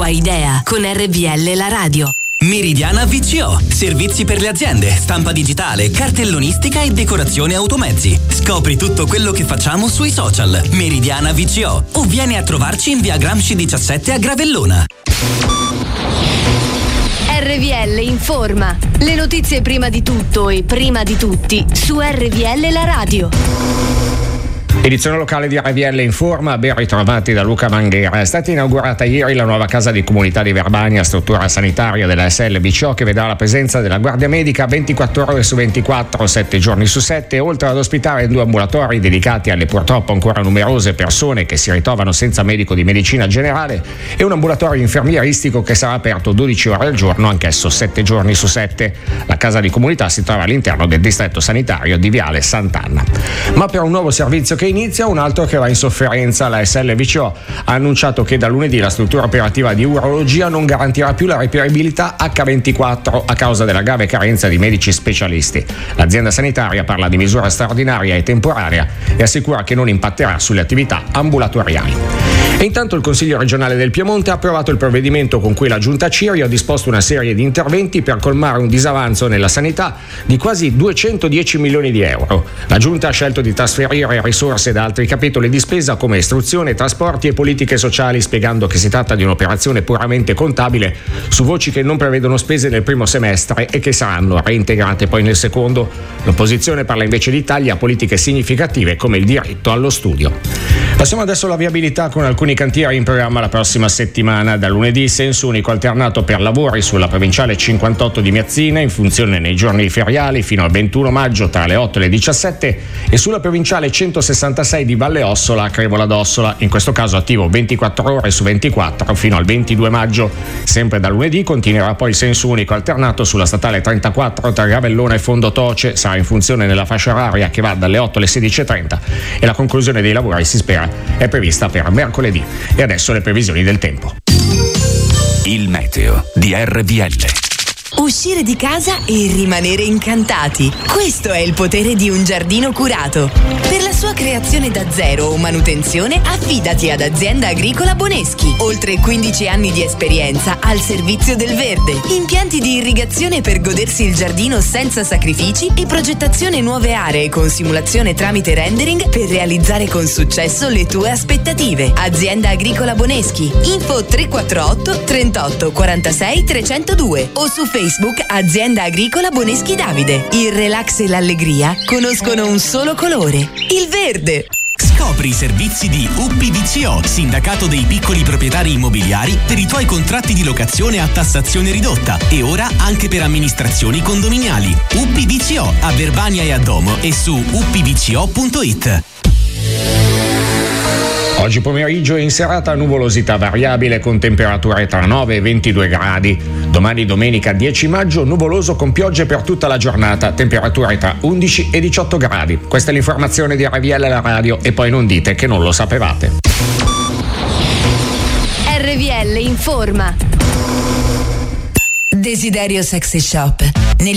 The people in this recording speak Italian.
tua idea con RVL la radio. Meridiana VCO, servizi per le aziende, stampa digitale, cartellonistica e decorazione automezzi. Scopri tutto quello che facciamo sui social. Meridiana VCO o vieni a trovarci in via Gramsci 17 a Gravellona. RVL informa. Le notizie prima di tutto e prima di tutti su RVL la radio. Edizione locale di RVL Informa, ben ritrovati da Luca Manghera. È stata inaugurata ieri la nuova casa di comunità di Verbania, struttura sanitaria della SLVCO, che vedrà la presenza della guardia medica 24 ore su 24, 7 giorni su 7, oltre ad ospitare 2 ambulatori dedicati alle purtroppo ancora numerose persone che si ritrovano senza medico di medicina generale e un ambulatorio infermieristico che sarà aperto 12 ore al giorno, anch'esso 7 giorni su 7. La casa di comunità si trova all'interno del distretto sanitario di Viale Sant'Anna. Ma per un nuovo servizio che inizia, un altro che va in sofferenza. La SLVCO ha annunciato che da lunedì la struttura operativa di urologia non garantirà più la reperibilità H24 a causa della grave carenza di medici specialisti. L'azienda sanitaria parla di misura straordinaria e temporanea e assicura che non impatterà sulle attività ambulatoriali. E intanto il Consiglio regionale del Piemonte ha approvato il provvedimento con cui la Giunta Cirio ha disposto una serie di interventi per colmare un disavanzo nella sanità di quasi 210 milioni di euro. La Giunta ha scelto di trasferire risorse da altri capitoli di spesa come istruzione, trasporti e politiche sociali, spiegando che si tratta di un'operazione puramente contabile su voci che non prevedono spese nel primo semestre e che saranno reintegrate poi nel secondo. L'opposizione parla invece di tagli a politiche significative come il diritto allo studio. Passiamo adesso alla viabilità con alcuni cantieri in programma la prossima settimana. Da lunedì senso unico alternato per lavori sulla provinciale 58 di Miazzina in funzione nei giorni feriali fino al 21 maggio tra le 8 e le 17 e sulla provinciale 166 di Valle Ossola a Crevola d'Ossola, in questo caso attivo 24 ore su 24 fino al 22 maggio. Sempre da lunedì continuerà poi il senso unico alternato sulla statale 34 tra Gravellona e Fondotoce, sarà in funzione nella fascia oraria che va dalle 8 alle 16.30 e la conclusione dei lavori si spera è prevista per mercoledì. E adesso le previsioni del tempo. Il meteo di RVL. Uscire di casa e rimanere incantati. Questo è il potere di un giardino curato. Per la sua creazione da zero o manutenzione, affidati ad Azienda Agricola Boneschi. Oltre 15 anni di esperienza al servizio del verde. Impianti di irrigazione per godersi il giardino senza sacrifici e progettazione nuove aree con simulazione tramite rendering per realizzare con successo le tue aspettative. Azienda Agricola Boneschi. Info 348 38 46 302 o su Facebook Azienda Agricola Boneschi Davide. Il relax e l'allegria conoscono un solo colore, il verde. Scopri i servizi di UPVCO, sindacato dei piccoli proprietari immobiliari, per i tuoi contratti di locazione a tassazione ridotta e ora anche per amministrazioni condominiali. UPVCO a Verbania e a Domo e su upvco.it. Oggi pomeriggio e in serata nuvolosità variabile con temperature tra 9 e 22 gradi. Domani domenica 10 maggio nuvoloso con piogge per tutta la giornata, temperature tra 11 e 18 gradi. Questa è l'informazione di RVL la radio e poi non dite che non lo sapevate. RVL informa. Desiderio Sexy Shop.